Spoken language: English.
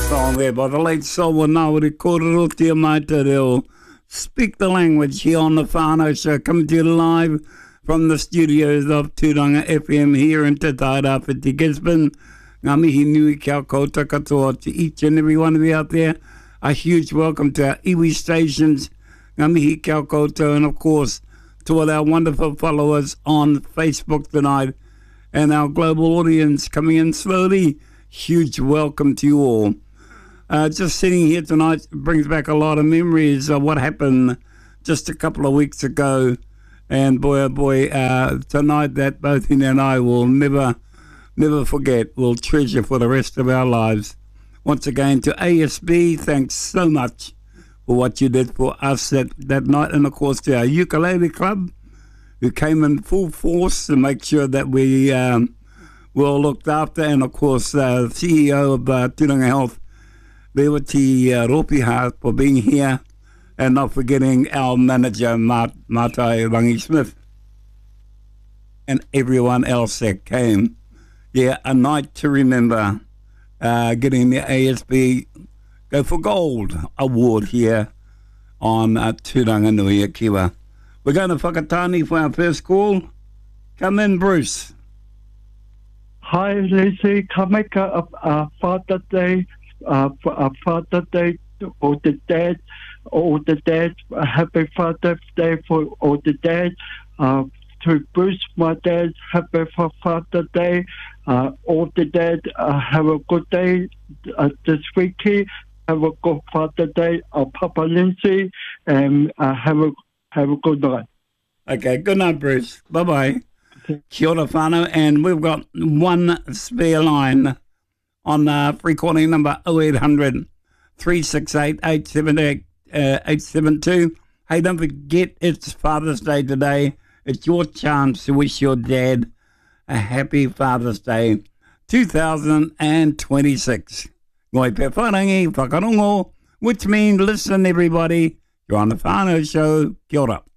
Song there by the late Solomon Nawari Kōrero mai te reo. Speak the language here on the Whānau Show, coming to you live from the studios of Tūranga FM here in Te Tairāwhiti, Gisborne. Ngā mihi nui kia koutou katoa to each and every one of you out there. A huge welcome to our iwi stations. Ngā mihi kia koutou, and of course to all our wonderful followers on Facebook tonight and our global audience coming in slowly. Huge welcome to you all. Just sitting here tonight brings back a lot of memories of what happened just a couple of weeks ago. And boy, oh boy, tonight that both he and I will never forget, we'll treasure for the rest of our lives. Once again, to ASB, thanks so much for what you did for us that night. And of course, to our ukulele club, who came in full force to make sure that we were all looked after. And of course, CEO of Tūranga Health, Rewati Ropiha, for being here, and not forgetting our manager, Mātai Rangi Smith, and everyone else that came. Yeah, a night to remember, getting the ASB Go for Gold award here on Tūranga Nui Kiwa. We're going to Whakatani for our first call. Come in, Bruce. Hi, Lizzie. Ka meka a Father Day. Father Day or the dad, happy Father's Day for all the dads. To Bruce, my dad, happy for Father Day. All the dads, have a good day this weekend. Have a good Father Day. Papa Lindsay, and have a good night. Okay, good night, Bruce. Bye-bye. Okay. Kia ora whānau, and we've got one spare line on free calling number 0800 368 872. Hey, don't forget, it's Father's Day today. It's your chance to wish your dad a happy Father's Day 2026. Ngoi pe wharangi, whakarongo, which means listen everybody. You're on the Whānau Show. Kia ora.